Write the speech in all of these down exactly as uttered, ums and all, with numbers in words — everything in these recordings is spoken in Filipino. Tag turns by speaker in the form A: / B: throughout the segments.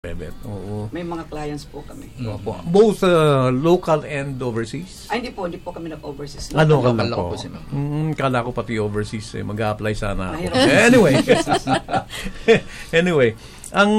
A: Oo.
B: May mga clients po kami.
A: Mm-hmm. Both uh, local and overseas?
B: Ay, hindi po. Hindi po kami nag-overseas.
A: Ano ka
C: Local
A: lang po?
C: po si ma'am.
A: Mm, kala ko pati overseas. Eh. Mag-a-apply sana ako.
B: Mahirap.
A: Anyway. Anyway. Ang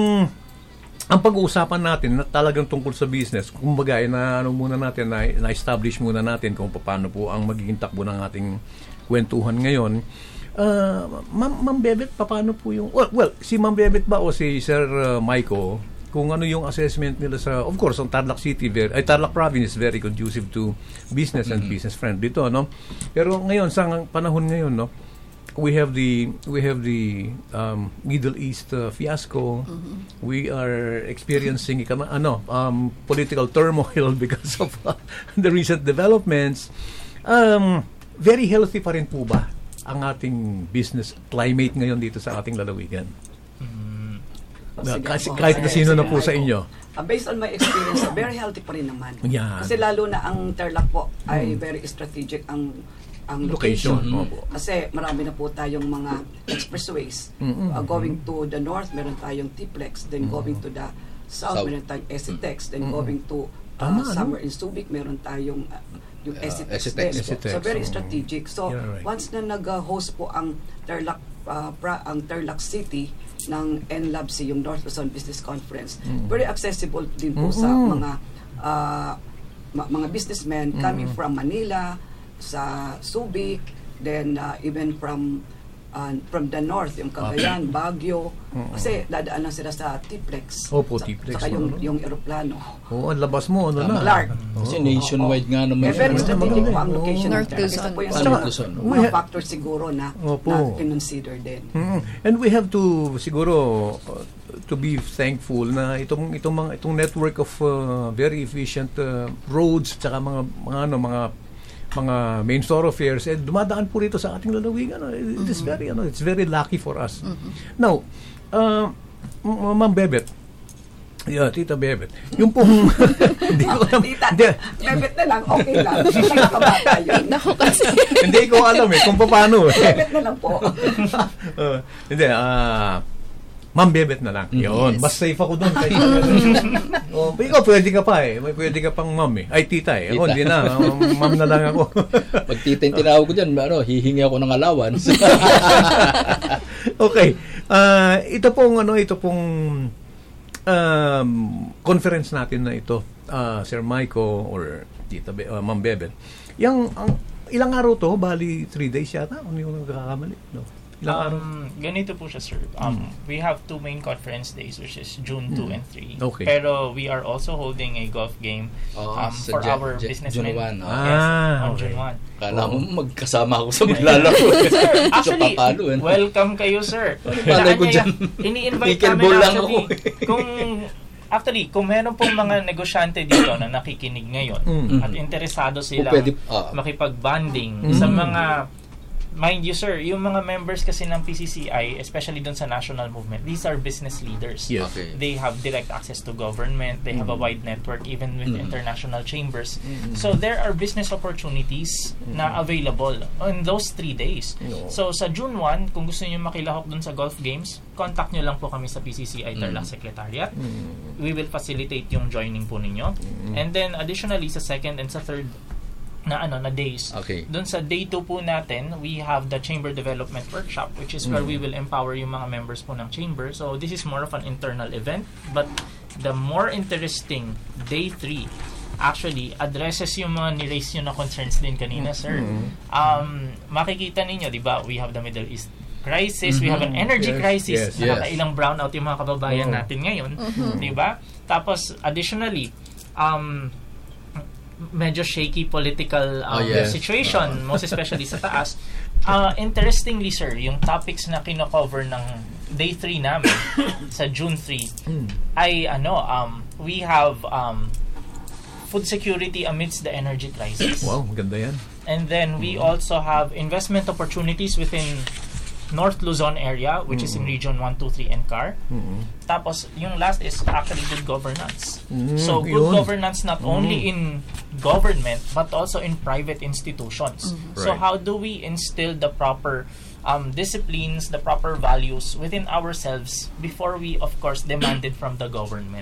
A: ang pag-uusapan natin na talagang tungkol sa business, kumbaga, eh, na ano muna natin, na, na-establish muna natin kung paano po ang magiging takbo ng ating kwentuhan ngayon. Uh, Ma'am, Ma'am Bebet, paano po yung... Well, well si Ma'am Bebet ba o si Sir uh, Maiko, kung ano yung assessment nila sa... Of course, ang Tarlac City, very, ay, Tarlac Province is very conducive to business and mm-hmm. business friendly to, no? Pero ngayon, sa panahon ngayon, no, we have the we have the um, Middle East uh, fiasco. Mm-hmm. We are experiencing ano um, political turmoil because of uh, the recent developments. Um, very healthy pa rin po ba ang ating business climate ngayon dito sa ating lalawigan?
B: Mm.
A: Na, kasi, kahit na sino na po sa inyo.
B: Uh, based on my experience, uh, very healthy pa rin naman.
A: Yeah.
B: Kasi lalo na ang Tarlac po ay mm. very strategic ang ang location.
A: location.
B: Mm. Kasi marami na po tayong mga expressways. Mm-hmm. Uh, going to the north, meron tayong T-Plex. Then mm-hmm. going to the south, south. meron tayong Esitex. Then mm-hmm. going to uh,
A: Tama,
B: somewhere
A: no?
B: in Subic, meron tayong uh, yung
C: Uh,
B: Esitex.
C: Esitex.
B: So very strategic. So
A: yeah, right.
B: once na nag-host po ang Tarlac uh, pra, ang Tarlac City ng N L A B C, yung North Luzon Business Conference, mm. very accessible din po mm-hmm. sa mga uh, ma- mga businessmen mm-hmm. coming from Manila, sa Subic, then uh, even from uh, from the north, yung Cagayan, Baguio, mm-hmm. kasi dadaan lang sila sa T-Plex.
A: Opo,
B: sa,
A: T-Plex.
B: Saka yung,
A: no?
B: yung aeroplano.
A: Oo, ang labas mo, ano na?
B: Clark.
C: Kasi nationwide nga naman.
B: Eh, very strategic po ang location.
D: North
B: ng Tarlac. Ito
D: Luzon.
B: po yung
C: Ah, North Luzon.
B: mga factors siguro na,
A: Opo.
B: na kinonsider din.
A: Mm-hmm. And we have to siguro uh, to be thankful na itong itong mga itong network of uh, very efficient uh, roads at mga mga ano mga mga main thoroughfares eh dumadaan po rito sa ating lalawigan. Ano, it mm-hmm. is very ano it's very lucky for us. Mm-hmm. Now, uh, M- Ma'am Bebet, yeah, Tita Bebet. Yung pong hindi ko alam.
B: Tita, Bebet na lang, okay lang. Hindi ka kabata yun.
D: Naku kasi.
A: Hindi ko alam eh kung paano eh.
B: Bebet na lang po.
A: uh, hindi, ah, uh, Ma'am Bebet na lang. Yun.
D: Yes.
A: Mas safe ako doon. Kahit, oh, ikaw, pwede ka pa eh. May pwede ka pang ma'am eh. Ay, tita eh. Ako, hindi na. Um, ma'am na lang ako.
C: Pag tita yung tinawag ko dyan, ano, hihingi ako ng allowance.
A: Okay. Uh, ito pong, ano, ito pong um, conference natin na ito, uh, Sir Maiko or Tita Be- uh, Ma'am Bebet. Yang, ang, ilang araw to? Bali, three days yata? Ano yung nagkakamali? No? Ilang araw?
E: Um, ganito po siya, sir. Um, mm. We have two main conference days, which is June two mm. and three.
A: Okay.
E: Pero we are also holding a golf game
C: oh,
E: um,
C: so
E: for
C: J-
E: our
C: J-
E: businessmen.
C: June one. Oh.
E: Yes,
A: Ah,
E: on
A: okay.
E: June one.
C: Kala mo magkasama ako sa maglalaro.
E: Sir, actually,
C: papalo, eh.
E: welcome kayo, sir.
C: Palay ko dyan.
E: Ini-invite namin
C: Pickleball lang
E: actually.
C: ako.
E: Kung Actually, kung meron pong mga negosyante dito na nakikinig ngayon
A: Mm.
E: at interesado sila
C: Pwede, ah.
E: makipag-bonding
A: Mm.
E: sa mga, mind you sir, yung mga members kasi ng P C C I, especially dun sa national movement, these are business leaders.
A: Yes.
C: Okay.
E: They have direct access to government. They have a wide network even with
C: Mm.
E: international chambers. So there are business opportunities na available on those three days.
A: No.
E: So sa June one, kung gusto niyo makilahok dun sa golf games, contact nyo lang po kami sa P C C I Tarlac Secretariat. We will facilitate yung joining po ninyo. And then additionally sa second and sa third na ano na days.
C: Okay.
E: Doon sa day two po natin, we have the Chamber Development Workshop, which is where we will empower yung mga members po ng chamber. So this is more of an internal event, but the more interesting day three actually addresses yung mga ni-raise nyo na concerns din kanina, sir. Um, makikita ninyo, di ba, we have the Middle East crisis, we have an energy
A: Yes,
E: crisis,
A: yes,
C: yes.
E: nakakailang brownout yung mga kababayan
A: Oh.
E: natin ngayon, di ba? Tapos additionally, um, medyo shaky political um,
C: Oh, yes.
E: situation, most especially sa taas. Uh, interestingly, sir, yung topics na kino-cover ng day three namin sa June three ay ano, um, we have um, food security amidst the energy crisis.
A: Wow, maganda yan.
E: And then we also have investment opportunities within North Luzon area, which is in Region one, two, three, and C A R.
A: Mm-hmm.
E: Tapos, yung last is actually good governance.
A: Mm,
E: So, good
A: yun.
E: governance not only in government, but also in private institutions. So,
A: Right.
E: how do we instill the proper um, disciplines, the proper values within ourselves before we, of course, demand it from the government.